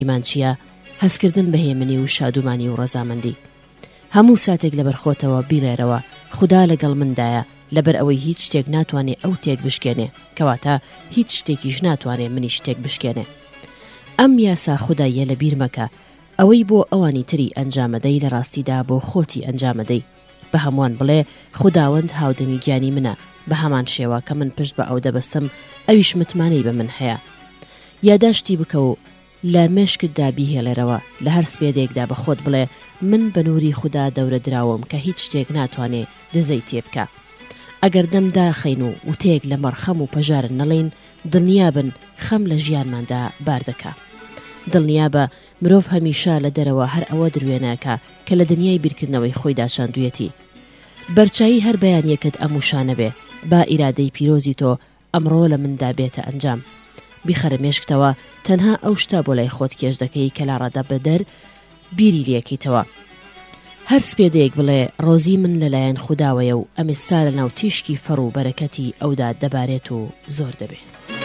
ئیمان چییە؟ هەستکردن بە هێمنی و شادومانی و ڕەزامەندی. هەموو ساتێک لەبەر خۆتەوە بیڵێرەوە خوددا لەگەڵ مندایە، لەبەر ئەوەی هیچ شتێک ناتوانێ ئەو تێک بشکێنێ، کەواتە هیچ شتێکیش ناتوانێ منی شتێک بشکێنێ. ئەم یاسا خوداییە لە بیر مەکە، ئەوەی بۆ ئەوانی تری ئەنجامەدەی لە ڕاستیدا بۆ خۆتی ئەنجامەدەی. بە هەمووان بڵێ خوداوەند هاودەمی گیانی منە، بە هەمان شێوە کە من پشت بە ئەو دەبەستم ئەویش متمانەی بە من هەیە. یاداشتی بکە و لە مێشکتدا بیهێڵێرەوە، لە هەر سپێدێکدا بە خۆت بڵێ من بە نووری خوددا دەورە دراوم کە هیچ شتێک ناتوانێ دزەی تێ بکە. ئەگەر دەمدا خەین و وتێک لە مەرخەم و پەژارن نەڵێن، دڵنیابن خەم لە ژیانماندا بار دەکا. دڵنیابە مرۆڤ هەمیشە لە دەرەوە هەر ئەوە دروێنەکە کە لە دنیای بیرکردنەوەی خۆی داچاندویەتی. بەرچایی هەر بەیانیەکت ئەموشانە بێ، با ئیرادەی پیرۆزی تۆ ئەمڕۆ لە مندا بێتە ئەنجام. بیخەرە مێشکتەوە تەنها ئەو شتا بۆ لای خۆت کێش دەکەی کە لاڕادە بەدەر بیری لێکیتەوە. هەر سپێدەیەک بڵێ ڕۆزی من لەلایەن خودداوەیە و ئەمێستا لە ناو تیشکی فەڕ و بەرەکەتی ئەودا دەبارێت و زۆر دەبێت.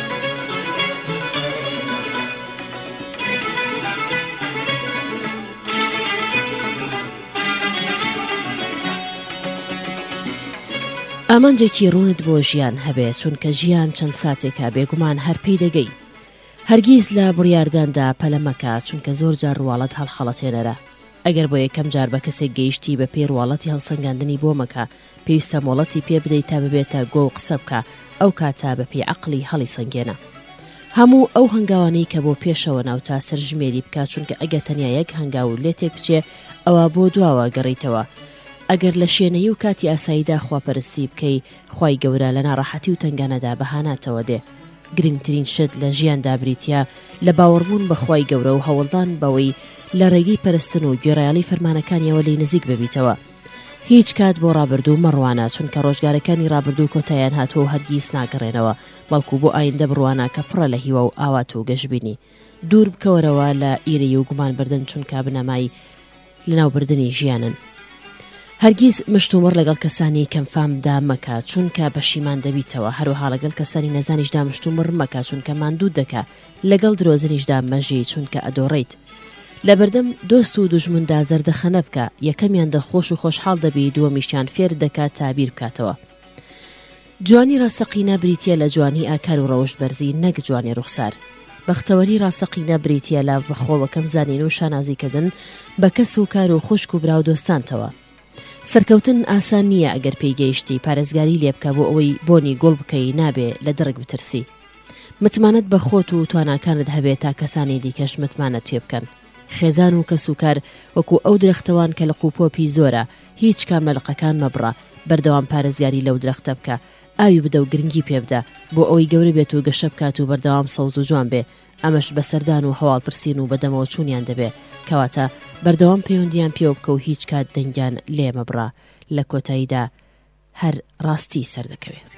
ئامانجێکی ڕوونت بۆ ژیان هەبێ، چونکە ژیان چەند ساتێکە بێگومان هەر پێی دەگەی. هەرگیز لە بڕیارداندا پەلە مەکە، چونکە زۆر جار ڕواڵەت هەڵخەڵەتێنەرە. ئەگەر بۆ یەکەم جار بە کەسێک گەیشتی بە پێی ڕواڵەتی هەڵسەنگاندنی بۆ مەکە، پێویستە مۆڵەتی پێ بدەیت تا ببێتە گۆ و قسە بکە، ئەو کاتا بە پێی عەقڵی هەڵی سەنگێنە. هەموو ئەو هەنگاوانەی کە بۆ پێشەوە ناوتا سەرژمێری بکە، چونکە ئەگە تەنیا یەک هەنگاو لێتێک بچێ ئەوە بۆ دواوە گەڕیتەوە. ئەگەر لە شوێنەی و کاتی ئاساییدا خواپەرستی بکەی، خوای گەورە لە ناڕەحەتی و تەنگانەدا بەهاناتەوە دێ. گرنگترین شت لە ژیاندا بریتە لە باوەڕبوون بە خوای گەورە و هەوڵدان بەوەی لە ڕێگەی پەرستن و گوێڕایەڵی فەرمانەکانیەوە لی نزیک ببیتەوە. هیچ کات بۆ ڕابردوو مەڕوانە، چونکە ڕۆژگارەکانی ڕابردوو کۆتاییان هاتووە و هەرگیز ناگەڕێنەوە، بەڵکو بۆ ئایندە بڕوانە کە پڕە لە هیوە و ئاوات و گەشببینی. دوور بکەوەرەوە لە ئیرەی و گومان بردن، چونکە بنەمای لەناوبردنی ژیانن. هەرگیز مشتومڕ لەگەڵ کەسانی کەمفامدا مەکە، چونکە بەشیمان دەبیتەوە. هەروەها لەگەڵ کەسانی نەزانیشدا مشتومڕ مەکە، چونکە ماندوو دەکە. لەگەڵ درۆزنیشدا مەژی، چونکە ئەدۆڕیت. لە بەردەم دۆست و دوژمندا زەردەخەنە بکە، یەکەمیان دڵخۆش و خۆشحاڵ دەبی، دووەمیشیان فێر دەکات تابیر بکاتەوە. جوانی ڕاستەقینە بریتە لە جوانی ئاکار و ڕەوشت بەرزی، نەک جوانی ڕوخسار. بەختەوەری ڕاستەقینە بریتە لە بەخۆوەکەم زانین و شانازیکردن بە کەس و کار و خوشک و برا و دۆستانتەوە. سەرکەوتن ئاسان نییە، ئەگەر پێی گەیشتی پارێزگاری لێ بکە بۆ ئەوەی بۆنی گوڵ بکەی، نابێ لە دڕک بترسی. متمانەت بە خۆت و تواناکانت هەبێت تا کەسانی دیکەش متمانەت پێ بکەن. خێزان و کەس و کار وەکو ئەو درەختەوان کە لە قوپۆپی زۆرە، هیچ کام لە لقەکان مەبڕە، بەردەوام پارێزگاری لەو درەختە بکە، ئاوی بدە و گرنگی پێ بدە بۆ ئەوەی گەورە بێت و گەشە بکات و بەردەوام سەوز و جوان بێ. ئەمەش بەسەردان و هەواڵپرسین و بەدەمەوە چوونیان دەبێ، کەواتە بەردەوام پەیوەندیان پێوە بکە و هیچ کات دەنگیان لێ مەبڕە. لە کۆتاییدا هەر ڕاستی سەردەکەوێت.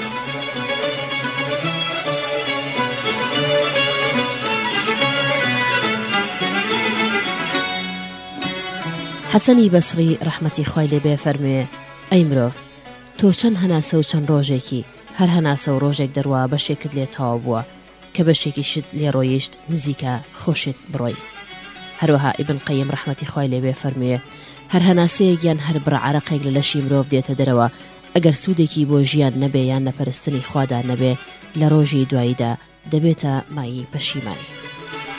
حەسەنی بەسری ڕەحمەتی خوای لێبێ فەرموێ: ئەی مرۆڤ، تۆ چەند هەناسە و چەند ڕۆژێکی، هەر هەناسە و ڕۆژێک دەڕوا بەشێکت لێ تەواو بووە کە بەشێکی شت لێ ڕۆیشت نزیکە خۆشت بڕۆی. هەروەها ئیبن قەیم ڕەحمەتی خوای لێبێ فەرموێ: هەر هەناسەیەک یان هەر بڕعرەقێک لە لەشی مرۆڤ دێتە دەرەوە، ئەگەر سوودێکی بۆ ژیان نەبێ یان نەپەرستنی خوادا نەبێ، لە ڕۆژی دواییدا دەبێتە مایی پەشیمانی.